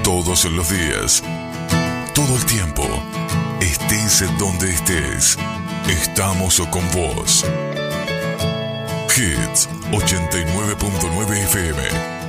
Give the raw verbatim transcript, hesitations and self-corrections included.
Todos los días, todo el tiempo, estés en donde estés, estamos con vos. Hits ochenta y nueve punto nueve F M.